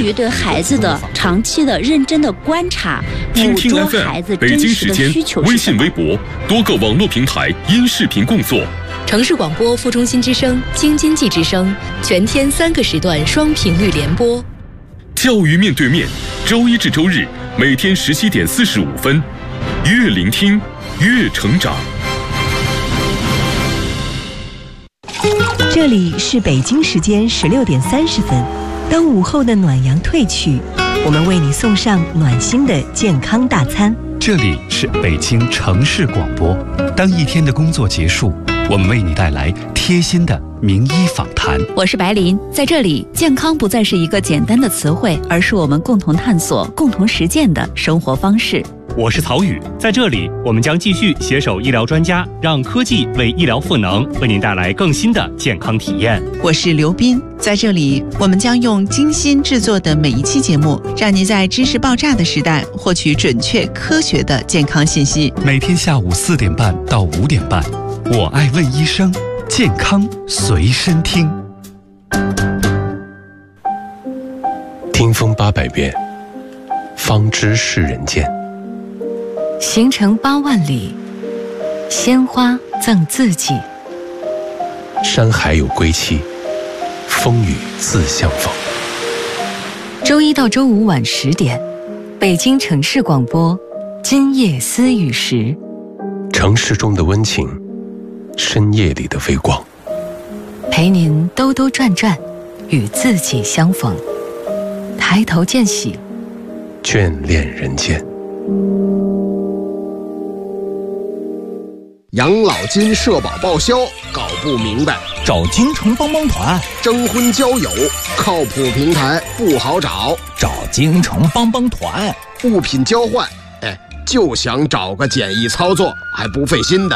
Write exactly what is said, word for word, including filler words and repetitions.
于对孩子的长期的认真的观察，捕捉孩子真实的需求。 微信、微博多个网络平台因视频共作。 城市广播副中心之声、京津冀之声，全天三个时段双频率联播。 教育面对面，周一至周日每天十七点四十五分，越聆听越成长。 这里是北京时间十六点三十分，当午后的暖阳褪去，我们为你送上暖心的健康大餐。 这里是北京城市广播，当一天的工作结束，我们为你带来贴心的名医访谈。 我是白琳，在这里，健康不再是一个简单的词汇，而是我们共同探索、共同实践的生活方式。 我是曹宇，在这里，我们将继续携手医疗专家，让科技为医疗赋能，为您带来更新的健康体验。 我是刘斌，在这里，我们将用精心制作的每一期节目，让您在知识爆炸的时代获取准确科学的健康信息。 每天下午四点半到五点半，我爱问医生，健康随身听。 听风八百遍，方知是人间。 行程八万里，鲜花赠自己。 山海有归期，风雨自相逢。 周一到周五晚十点，北京城市广播，今夜思雨时。 城市中的温情，深夜里的微光， 陪您兜兜转转，与自己相逢。抬头见喜， 眷恋人间。 养老金社保报销搞不明白， 找京城帮帮团。 征婚交友靠谱平台不好找， 找京城帮帮团。 物品交换，哎，就想找个简易操作还不费心的。